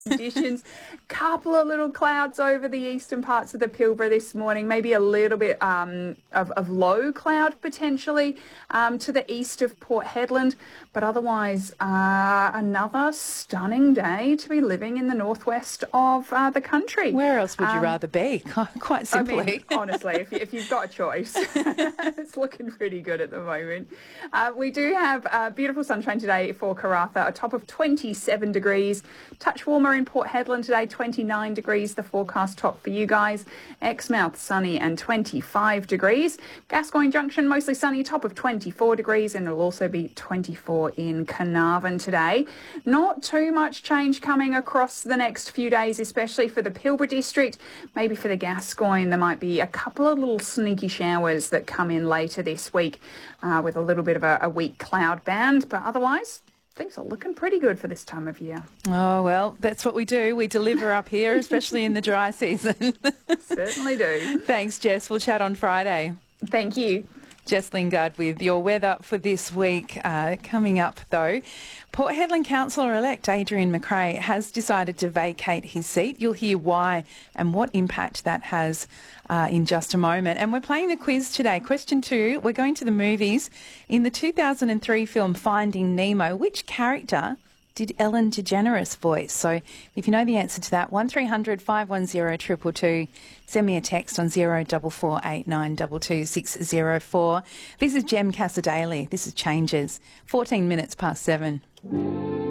conditions. Couple of little clouds over the eastern parts of the Pilbara this morning, maybe a little bit of low cloud potentially to the east of Port Hedland, but otherwise another stunning day to be living in the northwest of the country. Where else would you rather be? Quite simply. I mean, honestly, if you've got a choice, it's looking pretty good at the moment. We do have beautiful sunshine today for Karratha, a top of 27 degrees. Touch warmer in Port Hedland today, 29 degrees, the forecast top for you guys. Exmouth, sunny and 25 degrees. Gascoyne Junction, mostly sunny, top of 24 degrees, and it'll also be 24 in Carnarvon today. Not too much change coming across the next few days, especially for the Pilbara district. Maybe for the Gascoyne, there might be a couple of little sneaky showers that come in later this week with a little bit of a weak cloud band, but otherwise things are looking pretty good for this time of year. Oh, well, that's what we do. We deliver up here, especially in the dry season. Certainly do. Thanks, Jess. We'll chat on Friday. Thank you. Jess Lingard with your weather for this week. Coming up, though, Port Hedland Councillor-elect Adrian McRae has decided to vacate his seat. You'll hear why and what impact that has in just a moment. And we're playing the quiz today. Question 2, we're going to the movies. In the 2003 film Finding Nemo, which character did Ellen DeGeneres voice? So if you know the answer to that, 1300 510 222. Send me a text on 0448 604. This is Jem Cassaday. This is Changes. 14 minutes past 7.